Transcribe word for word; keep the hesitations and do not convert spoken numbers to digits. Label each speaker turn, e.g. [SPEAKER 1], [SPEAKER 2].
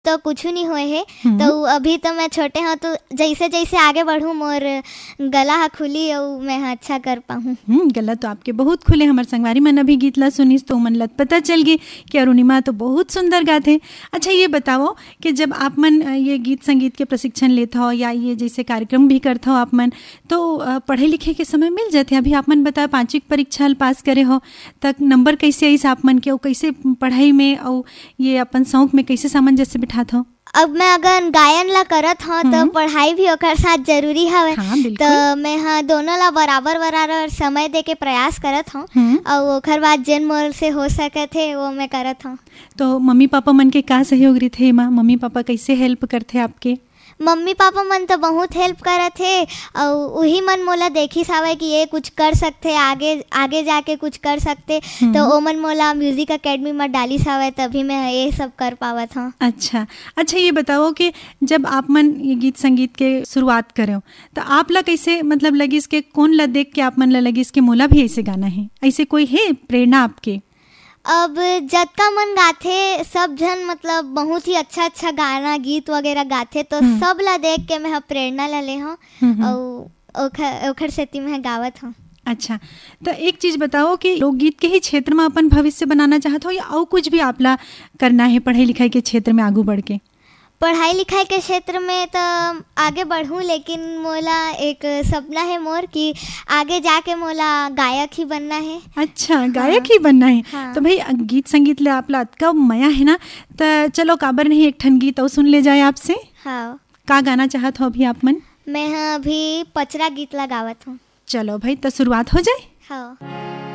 [SPEAKER 1] तो कुछ नहीं हुए है। तो अभी तो मैं छोटे हूँ, तो जैसे जैसे आगे बढ़ूँ मोर गला हा खुली और मैं अच्छा कर पाऊँ।
[SPEAKER 2] गला तो आपके बहुत खुले। हमारे संगवारी मन अभी गीत ला सुनिस तो मन लत पता चल गई कि अरुणिमा तो बहुत सुंदर गाते। अच्छा ये बताओ कि जब आप मन ये गीत संगीत के प्रशिक्षण लेते हो या ये जैसे कार्यक्रम भी करते हो आप मन, तो पढ़े लिखे के समय मिल जाते? अभी आप मन बताओ पाँचवी परीक्षा पास करे हो तक नंबर कैसे आई आप मन के, कैसे पढ़ाई में और ये अपन शौक में कैसे सामंजस्य बिठात हो?
[SPEAKER 1] अब मैं अगर गायन ला करत हूँ तो पढ़ाई भी ओकर साथ जरूरी हवे।
[SPEAKER 2] हाँ,
[SPEAKER 1] तो मैं हाँ दोनों ला बराबर बराबर समय दे के प्रयास करत हूँ और ओकर बाद जेन मोर से हो सके थे वो मैं करत हूँ।
[SPEAKER 2] तो मम्मी पापा मन के का सहयोग रही थे माँ? मम्मी पापा कैसे हेल्प करते आपके?
[SPEAKER 1] मम्मी पापा मन तो बहुत हेल्प करत थे और वही मन मोला देखी सावे कि ये कुछ कर सकते, आगे आगे जाके कुछ कर सकते, तो वो मन मोला म्यूजिक एकेडमी में डाली सावे, तभी मैं ये सब कर पावत हूँ।
[SPEAKER 2] अच्छा अच्छा ये बताओ कि जब आप मन ये गीत संगीत के शुरुआत करे हो तो आप ला कैसे मतलब लगी इसके, कौन ला देख के आप मन ला लगी इसके मोला भी ऐसे गाना है, ऐसे कोई है प्रेरणा आपके?
[SPEAKER 1] अब जतका मन गाथे सब जन मतलब बहुत ही अच्छा अच्छा गाना गीत वगैरह गाथे, तो सब ला देख के मैं प्रेरणा ला ले हूँ और ओखर ओखर सेती में गावत हूँ।
[SPEAKER 2] अच्छा तो एक चीज़ बताओ कि लोकगीत के ही क्षेत्र में अपन भविष्य बनाना चाहते हो या और कुछ भी आप ला करना है पढ़ाई लिखाई के क्षेत्र में आगू बढ़ के?
[SPEAKER 1] पढ़ाई लिखाई के क्षेत्र में तो आगे बढ़ूँ, लेकिन मोला एक सपना है मोर कि आगे जाके मोला गायक ही बनना है।
[SPEAKER 2] अच्छा गायक हाँ, ही बनना है।
[SPEAKER 1] हाँ।
[SPEAKER 2] तो भाई गीत संगीत ले आप ला का मया है ना, तो चलो काबर नहीं एक ठन गीत और सुन ले जाए आपसे।
[SPEAKER 1] हाँ
[SPEAKER 2] का गाना चाहत हो अभी आप मन?
[SPEAKER 1] मैं हाँ अभी पचरा गीत लगावत हूँ।
[SPEAKER 2] चलो भाई तो शुरुआत हो जाए।
[SPEAKER 1] हाँ।